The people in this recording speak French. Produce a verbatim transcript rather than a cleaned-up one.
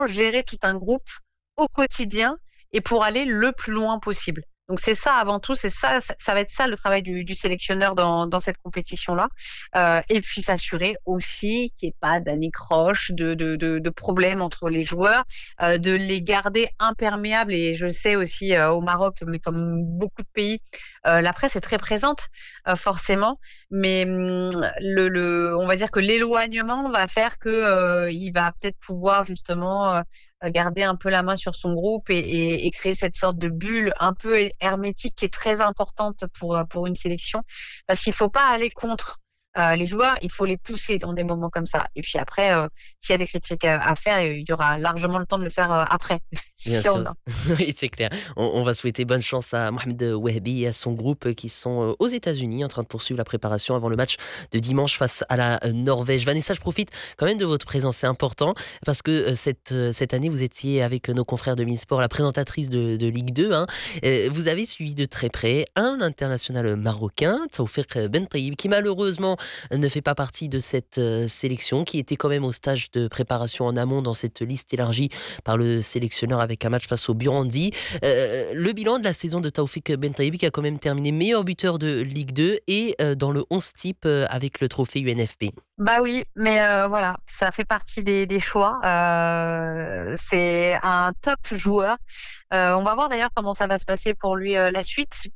gérer tout un groupe au quotidien et pour aller le plus loin possible. Donc c'est ça avant tout, c'est ça ça ça va être ça le travail du du sélectionneur dans dans cette compétition-là, heu et puis s'assurer aussi qu'il y ait pas d'anicroche, de de de de problèmes entre les joueurs, heu, de les garder imperméables et je sais aussi, heu, au Maroc, mais comme beaucoup de pays, heu, la presse est très présente, heu, forcément, mais mmh, le le on va dire que l'éloignement va faire que, heu, il va peut-être pouvoir justement, heu heu, garder un peu la main sur son groupe et et et créer cette sorte de bulle un peu hé hermétique qui est très importante pour, heu, pour une sélection. Parce qu'il faut pas aller contre, heu, les joueurs, il faut les pousser dans des moments comme ça et puis après, heu, s'il y a des critiques, heu, à faire, il y aura largement le temps de le faire, heu, après, Bien s'il y en sûr, a. oui, c'est clair. On on va souhaiter bonne chance à Mohamed Wahbi et à son groupe qui sont, heu, aux États-Unis en train de poursuivre la préparation avant le match de dimanche face à la Norvège. Vanessa, je profite quand même de votre présence, c'est important parce que, heu, cette, heu, cette année, vous étiez avec nos confrères de Beansport, la présentatrice de de Ligue deux, hein. Heu, vous avez suivi de très près un international marocain, Taoufik Bentaïb, qui malheureusement ne fait pas partie de cette, heu, sélection, qui était quand même au stage de préparation en amont dans cette liste élargie par le sélectionneur avec un match face au Burundi. Heu, le bilan de la saison de Taoufik Bentaïb qui a quand même terminé meilleur buteur de Ligue deux et heu, dans le onze type, heu, avec le trophée U N F P. Bah oui, mais heu, voilà, ça fait partie des des choix, heu, c'est un top joueur, heu, on va voir d'ailleurs comment ça va se passer pour lui, heu, la suite.